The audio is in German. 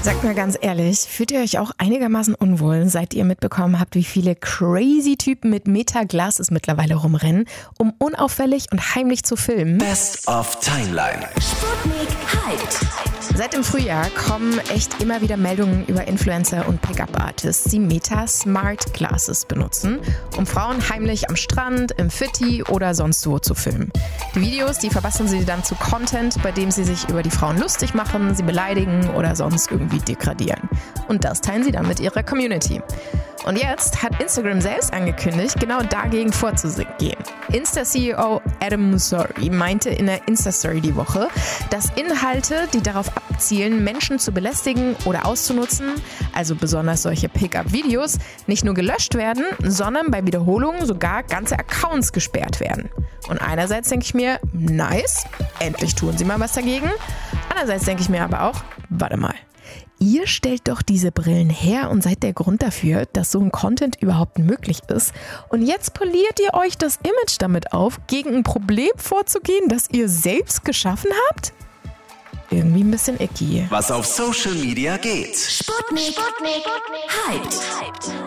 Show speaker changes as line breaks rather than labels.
Sagt mal ganz ehrlich, fühlt ihr euch auch einigermaßen unwohl, seit ihr mitbekommen habt, wie viele crazy Typen mit Meta-Glasses mittlerweile rumrennen, um unauffällig und heimlich zu filmen?
Best of Timeline.
Sputnik Hyped.
Seit dem Frühjahr kommen echt immer wieder Meldungen über Influencer und Pickup-Artists, die Meta-Smart Glasses benutzen, um Frauen heimlich am Strand, im Fitti oder sonst wo zu filmen. Die Videos, die verbasteln sie dann zu Content, bei dem sie sich über die Frauen lustig machen, sie beleidigen oder sonst irgendwie degradieren. Und das teilen sie dann mit ihrer Community. Und jetzt hat Instagram selbst angekündigt, genau dagegen vorzugehen. Insta-CEO Adam Mosseri meinte in der Insta-Story die Woche, dass Inhalte, die darauf abzielen, Menschen zu belästigen oder auszunutzen, also besonders solche Pickup-Videos, nicht nur gelöscht werden, sondern bei Wiederholungen sogar ganze Accounts gesperrt werden. Und einerseits denke ich mir, nice, endlich tun sie mal was dagegen. Andererseits denke ich mir aber auch, warte mal. Ihr stellt doch diese Brillen her und seid der Grund dafür, dass so ein Content überhaupt möglich ist. Und jetzt poliert ihr euch das Image damit auf, gegen ein Problem vorzugehen, das ihr selbst geschaffen habt? Irgendwie ein bisschen icky.
Was auf Social Media geht.
Sputnik Hyped.